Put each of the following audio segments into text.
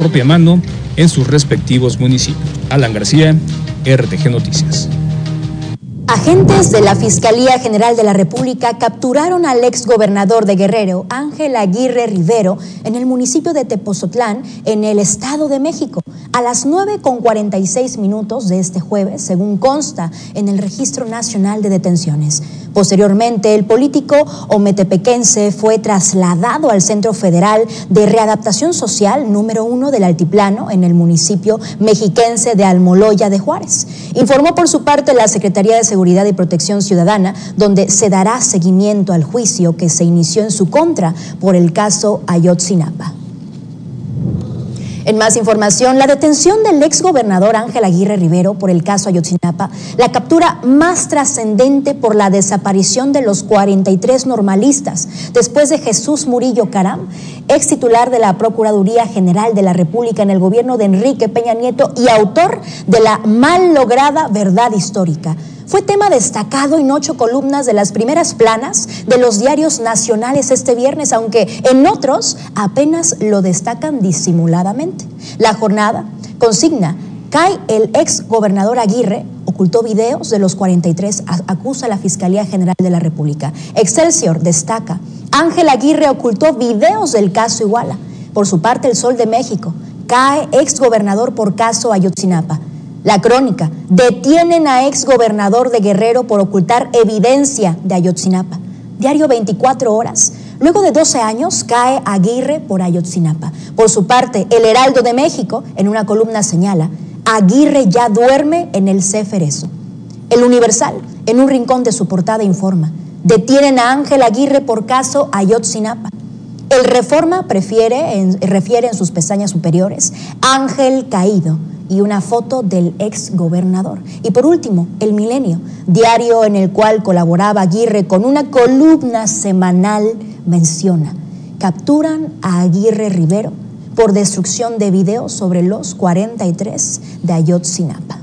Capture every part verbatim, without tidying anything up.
propia mano en sus respectivos municipios. Alan García, R T G Noticias. Agentes de la Fiscalía General de la República capturaron al exgobernador de Guerrero, Ángel Aguirre Rivero, en el municipio de Tepozotlán, en el Estado de México, a las nueve con cuarenta y seis minutos de este jueves, según consta en el Registro Nacional de Detenciones. Posteriormente, el político ometepequense fue trasladado al Centro Federal de Readaptación Social número uno del Altiplano, en el municipio mexiquense de Almoloya de Juárez. Informó por su parte la Secretaría de Seguridad y Protección Ciudadana, donde se dará seguimiento al juicio que se inició en su contra por el caso Ayotzinapa. En más información, la detención del exgobernador Ángel Aguirre Rivero por el caso Ayotzinapa, la captura más trascendente por la desaparición de los cuarenta y tres normalistas, después de Jesús Murillo Caram, ex titular de la Procuraduría General de la República en el gobierno de Enrique Peña Nieto y autor de la mal lograda verdad histórica. Fue tema destacado en ocho columnas de las primeras planas de los diarios nacionales este viernes, aunque en otros apenas lo destacan disimuladamente. La jornada consigna: cae el ex gobernador Aguirre, ocultó videos de los cuarenta y tres, acusa la Fiscalía General de la República. Excelsior destaca: Ángel Aguirre ocultó videos del caso Iguala. Por su parte, El Sol de México: cae ex gobernador por caso Ayotzinapa. La Crónica: detienen a ex gobernador de Guerrero por ocultar evidencia de Ayotzinapa. Diario veinticuatro horas: luego de doce años cae Aguirre por Ayotzinapa. Por su parte, El Heraldo de México, en una columna señala: Aguirre ya duerme en el Ceferezo. El Universal, en un rincón de su portada, informa: detienen a Ángel Aguirre por caso Ayotzinapa. El Reforma prefiere, en, refiere en sus pestañas superiores: Ángel caído, y una foto del ex gobernador. Y por último, El Milenio, diario en el cual colaboraba Aguirre con una columna semanal, menciona: capturan a Aguirre Rivero por destrucción de videos sobre los cuarenta y tres de Ayotzinapa.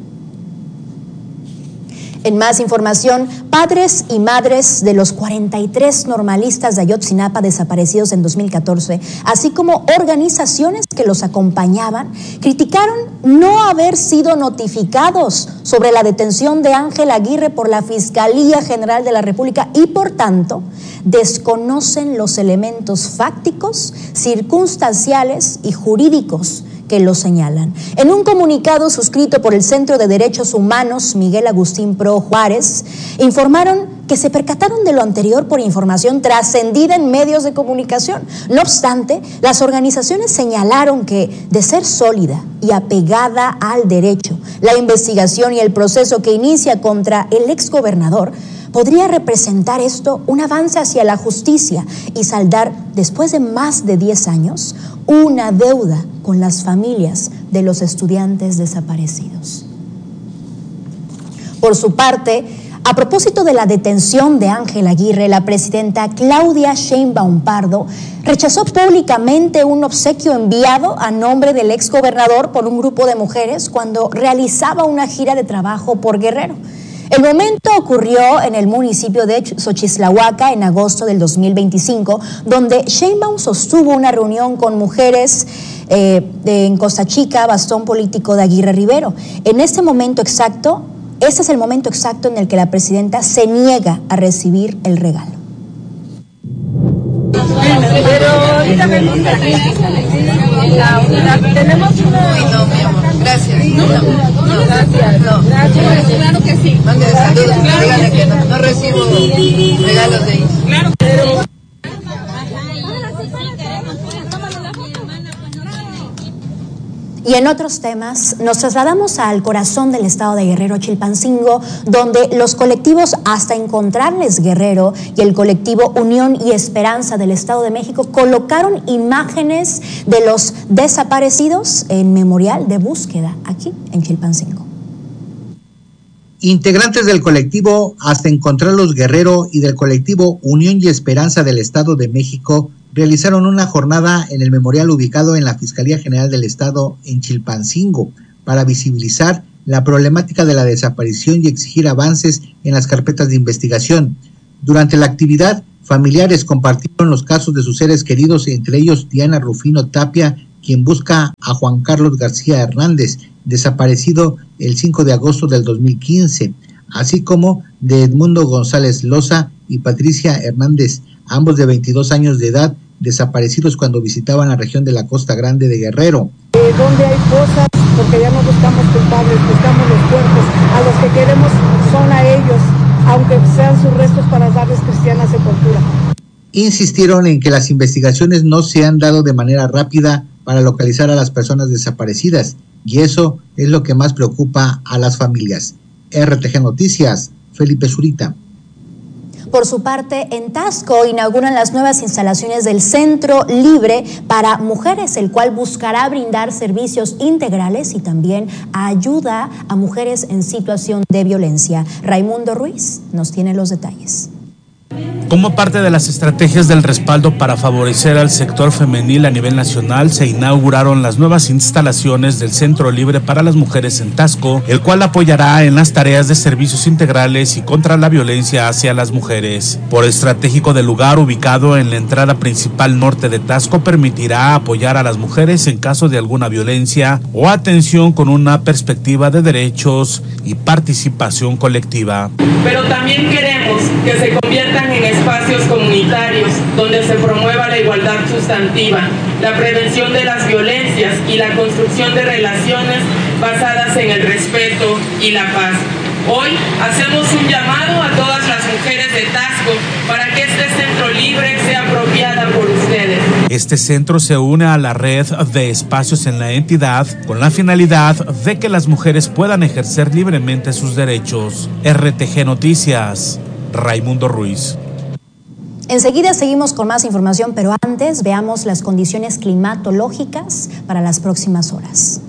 En más información, padres y madres de los cuarenta y tres normalistas de Ayotzinapa desaparecidos en dos mil catorce, así como organizaciones que los acompañaban, criticaron no haber sido notificados sobre la detención de Ángel Aguirre por la Fiscalía General de la República y, por tanto, desconocen los elementos fácticos, circunstanciales y jurídicos que lo señalan. En un comunicado suscrito por el Centro de Derechos Humanos Miguel Agustín Pro Juárez, informaron que se percataron de lo anterior por información trascendida en medios de comunicación. No obstante, las organizaciones señalaron que, de ser sólida y apegada al derecho, la investigación y el proceso que inicia contra el exgobernador podría representar esto un avance hacia la justicia y saldar, después de más de diez años, una deuda con las familias de los estudiantes desaparecidos. Por su parte, a propósito de la detención de Ángel Aguirre, la presidenta Claudia Sheinbaum Pardo rechazó públicamente un obsequio enviado a nombre del exgobernador por un grupo de mujeres cuando realizaba una gira de trabajo por Guerrero. El momento ocurrió en el municipio de Xochislahuaca en agosto del dos mil veinticinco, donde Sheinbaum sostuvo una reunión con mujeres eh, en Costa Chica, bastón político de Aguirre Rivero. En este momento exacto, este es el momento exacto en el que la presidenta se niega a recibir el regalo. Pero ahorita vemos la unidad. Tenemos una... Uy, no, mi amor. Gracias. No, no, no, gracias. No, gracias. Claro que sí. Mande saludos, dígale que no, no recibo regalos de ellos. Claro. Pero... Y en otros temas, nos trasladamos al corazón del estado de Guerrero, Chilpancingo, donde los colectivos Hasta Encontrarles Guerrero y el colectivo Unión y Esperanza del Estado de México colocaron imágenes de los desaparecidos en memorial de búsqueda aquí en Chilpancingo. Integrantes del colectivo Hasta Encontrarlos Guerrero y del colectivo Unión y Esperanza del Estado de México realizaron una jornada en el memorial ubicado en la Fiscalía General del Estado en Chilpancingo para visibilizar la problemática de la desaparición y exigir avances en las carpetas de investigación. Durante la actividad, familiares compartieron los casos de sus seres queridos, entre ellos Diana Rufino Tapia, quien busca a Juan Carlos García Hernández, desaparecido el cinco de agosto del dos mil quince, así como de Edmundo González Loza y Patricia Hernández, ambos de veintidós años de edad, desaparecidos cuando visitaban la región de la Costa Grande de Guerrero. Eh, donde hay cosas, porque ya no buscamos culpables, buscamos los cuerpos, a los que queremos son a ellos, aunque sean sus restos para darles cristiana sepultura. Insistieron en que las investigaciones no se han dado de manera rápida para localizar a las personas desaparecidas, y eso es lo que más preocupa a las familias. R T G Noticias, Felipe Zurita. Por su parte, en Taxco inauguran las nuevas instalaciones del Centro Libre para Mujeres, el cual buscará brindar servicios integrales y también ayuda a mujeres en situación de violencia. Raimundo Ruiz nos tiene los detalles. Como parte de las estrategias del respaldo para favorecer al sector femenil a nivel nacional, se inauguraron las nuevas instalaciones del Centro Libre para las Mujeres en Taxco, el cual apoyará en las tareas de servicios integrales y contra la violencia hacia las mujeres. Por estratégico del lugar, ubicado en la entrada principal norte de Taxco, permitirá apoyar a las mujeres en caso de alguna violencia o atención con una perspectiva de derechos y participación colectiva. Pero también queremos que se conviertan en espacios comunitarios donde se promueva la igualdad sustantiva, la prevención de las violencias y la construcción de relaciones basadas en el respeto y la paz. Hoy hacemos un llamado a todas las mujeres de Taxco para que este centro libre sea apropiada por ustedes. Este centro se une a la red de espacios en la entidad con la finalidad de que las mujeres puedan ejercer libremente sus derechos. R T G Noticias, Raimundo Ruiz. Enseguida seguimos con más información, pero antes veamos las condiciones climatológicas para las próximas horas.